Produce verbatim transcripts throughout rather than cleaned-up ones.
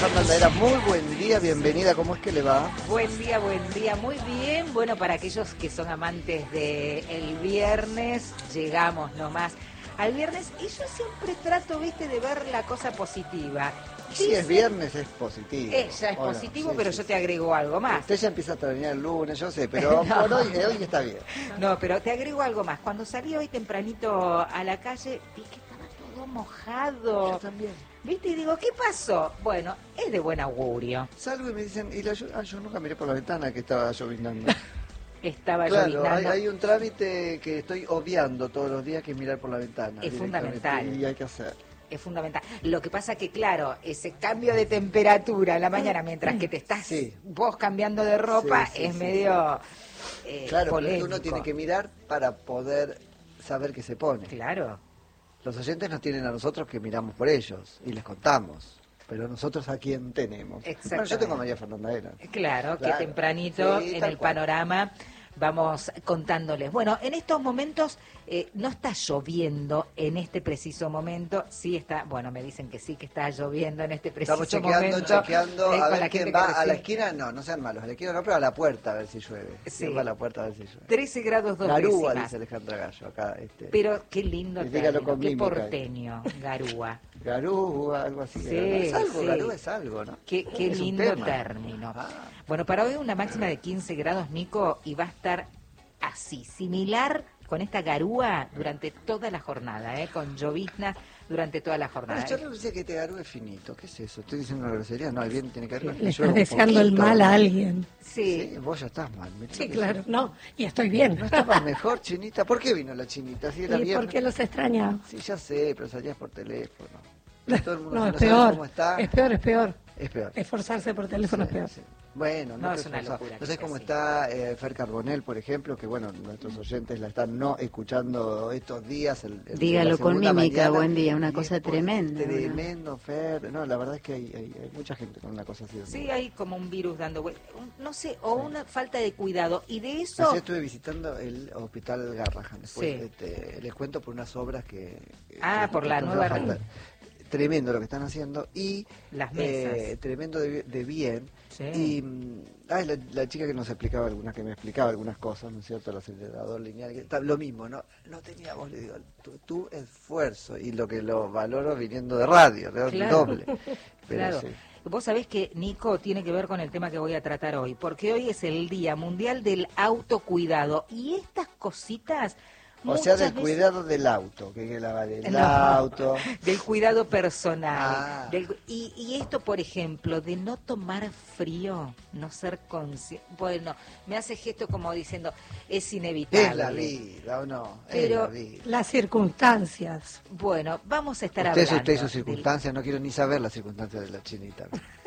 Fernanda Era, muy buen día, bienvenida, ¿cómo es que le va? Buen día, buen día, muy bien. Bueno, para aquellos que son amantes del viernes, llegamos nomás al viernes y yo siempre trato, viste, de ver la cosa positiva. Si sí, es viernes es positivo. Ella es positivo, no? sí, pero sí, yo te agrego algo más. Usted ya empieza a terminar el lunes, yo sé, pero no. por hoy, hoy está bien. No, pero te agrego algo más. Cuando salí hoy tempranito a la calle, vi que estaba todo mojado. Yo también. ¿Viste? Y digo, ¿qué pasó? Bueno, es de buen augurio. Salgo y me dicen, y la, ah, yo nunca miré por la ventana que estaba llovinando. Estaba claro, llovinando. Hay, hay un trámite que estoy obviando todos los días, que es mirar por la ventana. Es fundamental. Y hay que hacer. Es fundamental. Lo que pasa que, claro, ese cambio de temperatura en la mañana, mientras que te estás sí. vos cambiando de ropa, sí, sí, es sí, medio sí. Eh, claro, polémico. Pero uno tiene que mirar para poder saber qué se pone. Claro. Los oyentes nos tienen a nosotros que miramos por ellos y les contamos. Pero nosotros a quién tenemos. Bueno, yo tengo a María Fernanda Era. Claro, claro, que tempranito sí, en el cual. panorama vamos contándoles. Bueno, en estos momentos eh, no está lloviendo en este preciso momento. Sí está, bueno, me dicen que sí que está lloviendo en este preciso momento. Estamos chequeando, momento, chequeando, eh, a ver quién va a la recién... esquina. No, no sean malos, a la esquina no, pero a la puerta a ver si llueve. Sí. Va a la puerta a ver si llueve. trece grados dos Garúa, décimas. dice Alejandra Gallo acá. Este. Pero qué lindo término, qué mímica. porteño, Garúa. Garúa, algo así. Sí, es algo, sí. Garúa es algo, ¿no? Qué, qué lindo término. Ah. Bueno, para hoy una máxima de quince grados, Nico, y va a estar así, similar con esta garúa durante toda la jornada, ¿eh? Con llovizna durante toda la jornada. Pero yo no sé que te garúe finito, ¿qué es eso? ¿Estoy diciendo una grosería? No, el bien tiene que ver con Le estás deseando el mal a alguien. Sí. sí. Vos ya estás mal. Sí, claro, no, y estoy bien. ¿No estabas mejor, Chinita? ¿Por qué vino la Chinita? Si era ¿Y por qué los extraña? Sí, ya sé, pero salías por teléfono. Todo el mundo no, no es peor, cómo está. es peor, es peor. Es peor. Esforzarse por teléfono sí, es peor. Sí. Bueno, no, no es una locura. No sé cómo sí. está eh, Fer Carbonell, por ejemplo, que bueno, nuestros oyentes la están no escuchando estos días. El, el, Dígalo con mímica, mañana, buen día, una cosa tremenda. Tremendo, ¿no? Fer. No, la verdad es que hay, hay, hay mucha gente con una cosa así. Sí, hay como un virus dando vueltas. No sé, o sí. una falta de cuidado. Y de eso... Yo estuve visitando el hospital Garrahan. Después sí. este, les cuento por unas obras que... Ah, que, por que la nueva... Red. Tremendo lo que están haciendo y las mesas. Eh, tremendo de, de bien sí. y ay, la, la chica que nos explicaba algunas que me explicaba algunas cosas, ¿no es cierto? El acelerador lineal, que, lo mismo, no no teníamos, le digo, tu, tu esfuerzo y lo que lo valoro viniendo de radio, ¿no? Claro. Doble. Pero claro. Sí. Vos sabés que, Nico, tiene que ver con el tema que voy a tratar hoy, porque hoy es el Día Mundial del Autocuidado y estas cositas... O sea, del veces... cuidado del auto, que hay que lavar el no, auto. Del cuidado personal. Ah. Del, y, y esto, por ejemplo, de no tomar frío, no ser consciente. Bueno, me hace gesto como diciendo, es inevitable. Es la vida, ¿o no? Pero es la vida. Las circunstancias. Bueno, vamos a estar usted, hablando. Usted y sus circunstancias, del... no quiero ni saber las circunstancias de la Chinita.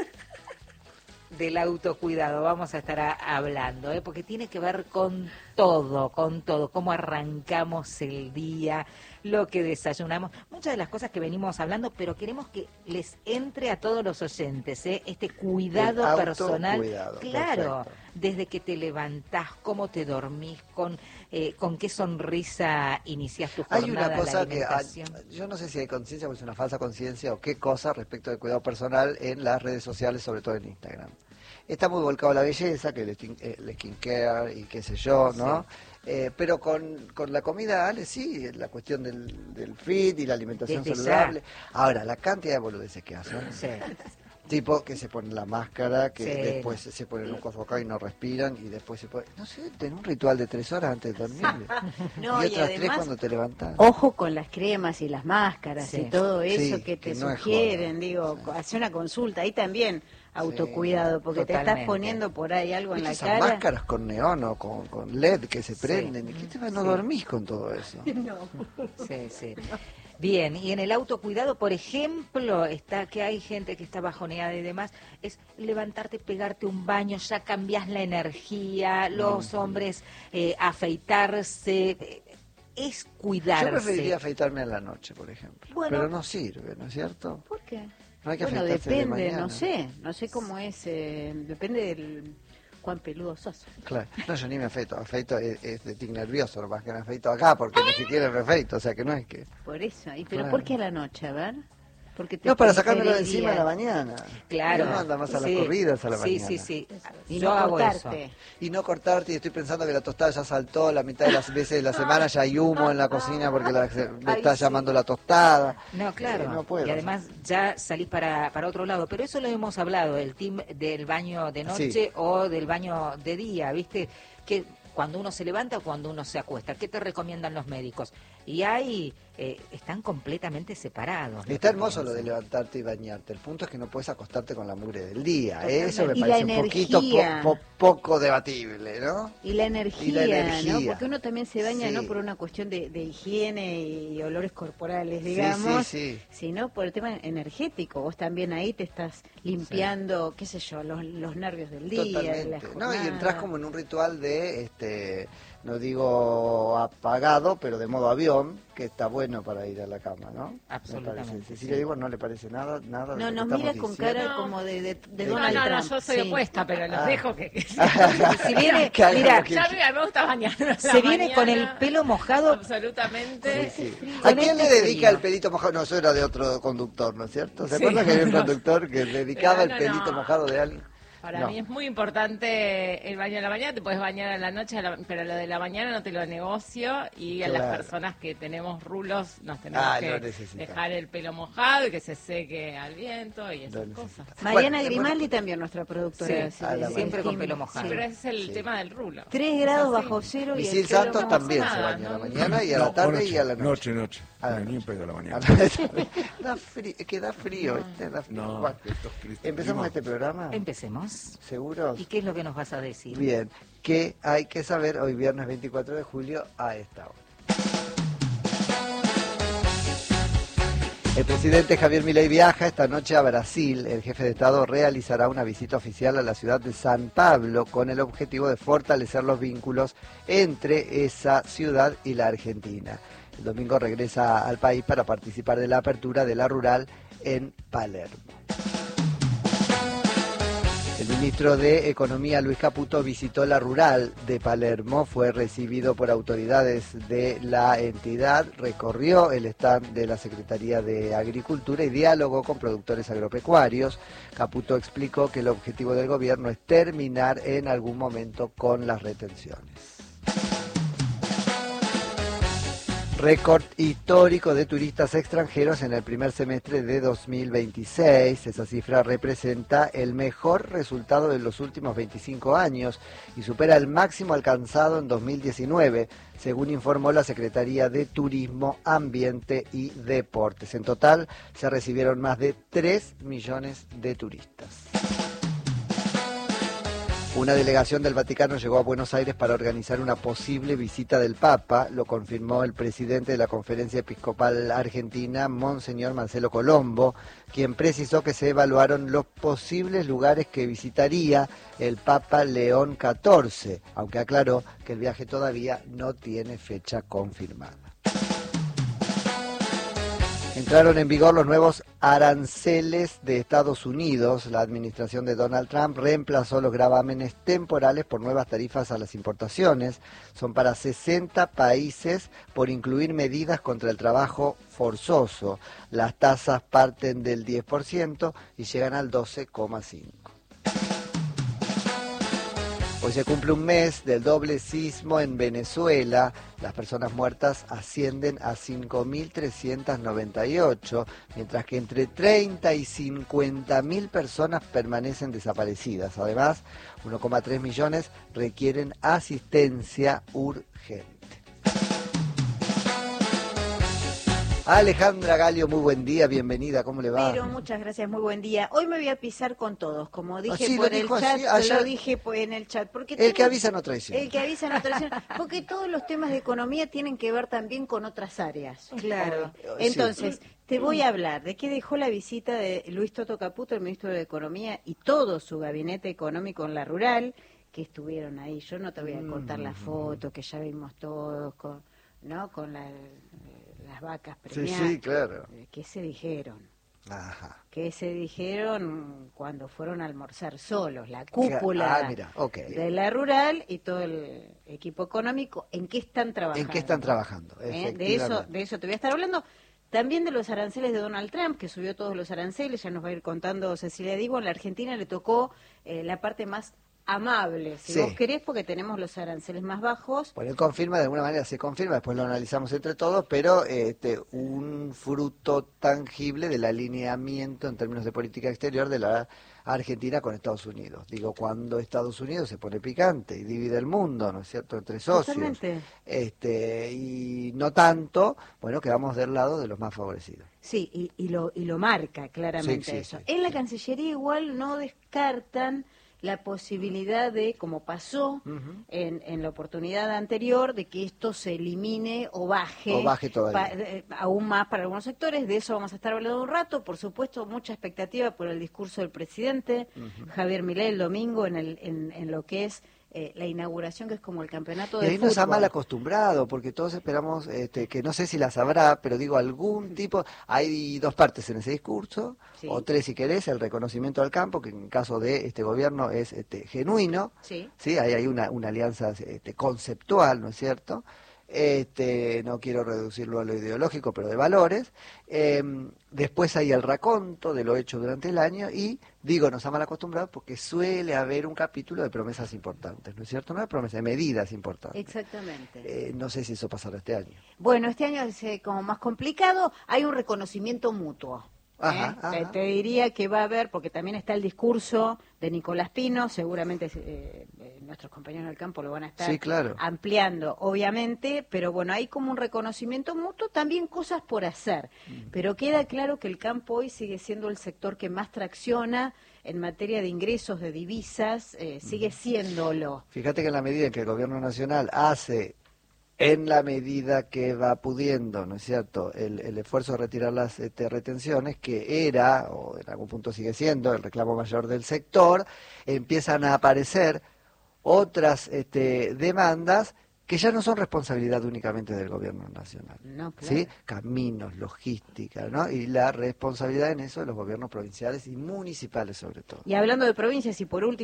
Del autocuidado vamos a estar a, hablando, ¿eh? Porque tiene que ver con todo, con todo, cómo arrancamos el día, lo que desayunamos, muchas de las cosas que venimos hablando, pero queremos que les entre a todos los oyentes, ¿eh? Este cuidado el personal, autocuidado, claro, perfecto. Desde que te levantás, cómo te dormís, con eh, con qué sonrisa iniciás tu jornada. Hay una cosa que hay, yo no sé si hay conciencia o es una falsa conciencia o qué cosa respecto del cuidado personal en las redes sociales, sobre todo en Instagram. Está muy volcado a la belleza, que el, skin, el skincare y qué sé yo, ¿no? Sí. Eh, pero con, con la comida, Ale, sí, la cuestión del, del fit y la alimentación Desde saludable. Ya. Ahora, la cantidad de boludeces que hacen. Sí. Tipo que se ponen la máscara, que sí. después se ponen un coso acá y no respiran, y después se ponen... No sé, tener un ritual de tres horas antes de dormir. No, y, y otras además, tres cuando te levantás. Ojo con las cremas y las máscaras sí. y todo eso sí, que te que no sugieren, digo, sí. hace una consulta, ahí también autocuidado, porque Totalmente. te estás poniendo por ahí algo en la esas cara. máscaras con neón o con, con L E D que se prenden, sí. ¿y qué te va? No sí. dormís con todo eso? No. Sí, sí. Bien, y en el autocuidado, por ejemplo, está que hay gente que está bajoneada y demás, es levantarte, pegarte un baño, ya cambiás la energía, los no. hombres eh, afeitarse, es cuidarse. Yo preferiría afeitarme en la noche, por ejemplo, bueno, pero no sirve, ¿no es cierto? ¿Por qué? No hay que bueno, afeitarse depende, de mañana. no sé, no sé cómo es, eh, depende del... cuán peludo sos. Claro, no, yo ni me afeito, afeito es, es de tic nervioso, más que me afeito acá, porque ni siquiera me afeito, o sea que no es que... Por eso, ¿y pero claro. por qué a la noche? A ver. Porque te No, para sacármelo de preferiría- encima a la mañana. Claro. No anda más a las Sí, corridas a la sí, mañana. Sí, sí, Y Yo no hago cortarte. eso. Y no cortarte, y estoy pensando que la tostada ya saltó, la mitad de las veces de la semana ya hay humo en la cocina porque la, se- me Ay, está sí. llamando la tostada. No, claro. Eh, no puedo. Y además ya salís para, para otro lado. Pero eso lo hemos hablado, el team del baño de noche Sí. o del baño de día, ¿viste? Que cuando uno se levanta o cuando uno se acuesta. ¿Qué te recomiendan los médicos? Y ahí eh, están completamente separados. Está hermoso lo de levantarte y bañarte. El punto es que no puedes acostarte con la mugre del día. Totalmente. Eso me Y la parece un poquito energía. po- po- poco debatible, ¿no? Y la energía, Y la energía. ¿no? Porque uno también se baña Sí. no por una cuestión de, de higiene y olores corporales, Sí, digamos, sí, sí. sino por el tema energético. Vos también ahí te estás limpiando, qué sé yo, los, los nervios del día, de la Totalmente. No, jornada. y entras como en un ritual de, este, no digo apagado, pero de modo avión, que está bueno para ir a la cama, ¿no? Absolutamente, Me parece. sí. Cecilia Diego no le parece nada, nada de No, lo que nos estamos mira con diciendo. cara No. como de, de, de No, Donald No, no, no, Trump. yo soy Sí. opuesta, pero los Ah. dejo que... Si viene, Que haga mira, lo que Ya a mí me gusta bañar. se viene con el pelo mojado. Absolutamente. Sí, sí. Con ¿A quién este le dedica frío. el pelito mojado? No, eso era de otro conductor, ¿no es cierto? ¿Se Sí. acuerdan que había un No. conductor que dedicaba Pero el no, pelito no. mojado de alguien? Para No. mí es muy importante el baño a la mañana, te puedes bañar a la noche, a la- pero lo de la mañana no te lo negocio y a Claro. las personas que tenemos rulos nos tenemos Ah, que lo necesitamos. dejar el pelo mojado y que se seque al viento y esas Lo cosas. necesitamos. Mariana Bueno, Grimaldi bueno. también, nuestra productora. Sí, de- a la de- siempre de con Team, pelo mojado. Pero ese es el Sí. tema del rulo. Tres grados Así. bajo cero y Misil el pelo Santos no- también nada, se baña a la no. mañana y a la No, tarde noche, y a la noche. Noche, noche. A la No, ni noche. un pedo a la A mañana. la- da frío, es que da frío, ¿viste? Da frío. No, Bueno, estos cristos ¿empezamos primos. este programa? Empecemos. ¿Seguros? ¿Y qué es lo que nos vas a decir? Bien, ¿qué hay que saber hoy viernes veinticuatro de julio a esta hora? El presidente Javier Milei viaja esta noche a Brasil. El jefe de Estado realizará una visita oficial a la ciudad de San Pablo con el objetivo de fortalecer los vínculos entre esa ciudad y la Argentina. El domingo regresa al país para participar de la apertura de la rural en Palermo. El ministro de Economía, Luis Caputo, visitó la rural de Palermo, fue recibido por autoridades de la entidad, recorrió el stand de la Secretaría de Agricultura y dialogó con productores agropecuarios. Caputo explicó que el objetivo del gobierno es terminar en algún momento con las retenciones. Récord histórico de turistas extranjeros en el primer semestre de dos mil veintiséis. Esa cifra representa el mejor resultado de los últimos veinticinco años y supera el máximo alcanzado en dos mil diecinueve, según informó la Secretaría de Turismo, Ambiente y Deportes. En total se recibieron más de tres millones de turistas. Una delegación del Vaticano llegó a Buenos Aires para organizar una posible visita del Papa, lo confirmó el presidente de la Conferencia Episcopal Argentina, Monseñor Marcelo Colombo, quien precisó que se evaluaron los posibles lugares que visitaría el Papa León catorce, aunque aclaró que el viaje todavía no tiene fecha confirmada. Entraron en vigor los nuevos aranceles de Estados Unidos. La administración de Donald Trump reemplazó los gravámenes temporales por nuevas tarifas a las importaciones. Son para sesenta países por incluir medidas contra el trabajo forzoso. Las tasas parten del diez por ciento y llegan al doce coma cinco por ciento. Hoy se cumple un mes del doble sismo en Venezuela. Las personas muertas ascienden a cinco mil trescientas noventa y ocho, mientras que entre treinta y cincuenta mil personas permanecen desaparecidas. Además, uno coma tres millones requieren asistencia urgente. Alejandra Galio, muy buen día, bienvenida, ¿cómo le va? Pero muchas gracias, muy buen día. Hoy me voy a pisar con todos, como dije sí, lo por el dijo chat, así, ayer- lo dije po- en el chat. Porque El tengo- que avisa no traiciona. El que avisa no traiciona, porque todos los temas de economía tienen que ver también con otras áreas. Claro. Hoy. Entonces, te voy a hablar de qué dejó la visita de Luis Toto Caputo, el ministro de Economía, y todo su gabinete económico en la rural, que estuvieron ahí. Yo no te voy a contar la foto que ya vimos todos, con, ¿no? Con la- las vacas Sí, premiadas. sí, claro. ¿Qué se dijeron? Ajá. ¿Qué se dijeron cuando fueron a almorzar solos? La cúpula Ah, mira, ok. de la rural y todo el equipo económico. ¿En qué están trabajando? ¿En qué están trabajando? ¿Eh? De eso, Efectivamente. de eso te voy a estar hablando. También de los aranceles de Donald Trump, que subió todos los aranceles, ya nos va a ir contando Cecilia Digo. En la Argentina le tocó eh, la parte más amable, si Sí. vos querés, porque tenemos los aranceles más bajos. Bueno, él confirma, de alguna manera se confirma, después lo analizamos entre todos, pero este, un fruto tangible del alineamiento en términos de política exterior de la Argentina con Estados Unidos. Digo, cuando Estados Unidos se pone picante y divide el mundo, ¿no es cierto?, entre socios. Totalmente. Este, y no tanto, bueno, quedamos del lado de los más favorecidos. Sí, y, y, lo, y lo marca claramente Sí, sí, eso. sí. En la Cancillería igual no descartan la posibilidad de, como pasó Ujú. en, en la oportunidad anterior, de que esto se elimine o baje, O baje todavía. pa- eh, aún más para algunos sectores. De eso vamos a estar hablando un rato. Por supuesto, mucha expectativa por el discurso del presidente Javier Milei el domingo en, el, en, en lo que es eh, la inauguración, que es como el campeonato Y de ahí nos ha fútbol. mal acostumbrado, porque todos esperamos, este, que no sé si las habrá, pero digo, algún tipo, hay dos partes en ese discurso, Sí. o tres si querés, el reconocimiento al campo, que en caso de este gobierno es este, genuino, Sí. ¿sí? Ahí hay una, una alianza este, conceptual, ¿no es cierto? Este, no quiero reducirlo a lo ideológico, pero de valores. Eh, después hay el raconto de lo hecho durante el año y, digo, nos ha mal acostumbrado porque suele haber un capítulo de promesas importantes, ¿no es cierto? No de promesas, de medidas importantes. Exactamente. Eh, no sé si eso pasará este año. Bueno, este año es eh, como más complicado. Hay un reconocimiento mutuo. Ajá, ¿eh? ajá. Te, te diría que va a haber, porque también está el discurso de Nicolás Pino, seguramente eh, eh, nuestros compañeros del campo lo van a estar Sí, claro. ampliando, obviamente, pero bueno, hay como un reconocimiento mutuo, también cosas por hacer. Mm. Pero queda claro que el campo hoy sigue siendo el sector que más tracciona en materia de ingresos, de divisas, eh, sigue siéndolo. Fíjate que en la medida en que el gobierno nacional hace, en la medida que va pudiendo, ¿no es cierto?, el, el esfuerzo de retirar las este, retenciones, que era, o en algún punto sigue siendo, el reclamo mayor del sector, empiezan a aparecer otras este, demandas que ya no son responsabilidad únicamente del gobierno nacional. No, claro. ¿Sí? Caminos, logística, ¿no? Y la responsabilidad en eso de los gobiernos provinciales y municipales sobre todo. Y hablando de provincias, y por último,